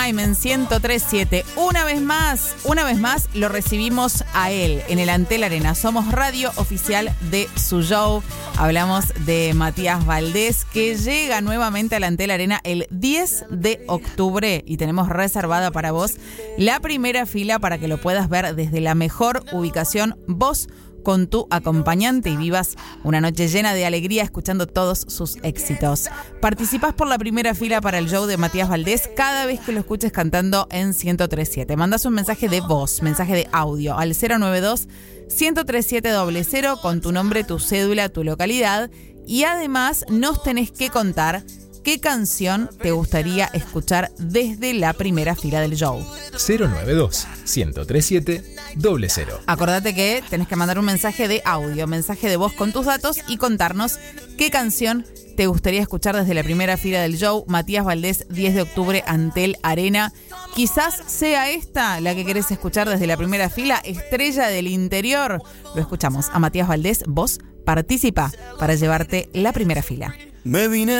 En 103.7. Una vez más lo recibimos a él en el Antel Arena. Somos radio oficial de su show. Hablamos de Matías Valdés, que llega nuevamente al Antel Arena el 10 de octubre y tenemos reservada para vos la primera fila para que lo puedas ver desde la mejor ubicación, vos con tu acompañante, y vivas una noche llena de alegría escuchando todos sus éxitos. Participás por la primera fila para el show de Matías Valdés cada vez que lo escuches cantando en 103.7. Mandás un mensaje de voz, mensaje de audio al 092-103.700 con tu nombre, tu cédula, tu localidad, y además nos tenés que contar qué canción te gustaría escuchar desde la primera fila del show. 092-103.700. Acordate que tenés que mandar un mensaje de audio, mensaje de voz con tus datos y contarnos qué canción te gustaría escuchar desde la primera fila del show. Matías Valdés, 10 de octubre, Antel Arena. Quizás sea esta la que querés escuchar desde la primera fila, Estrella del Interior. Lo escuchamos a Matías Valdés. Vos participa para llevarte la primera fila. Me vine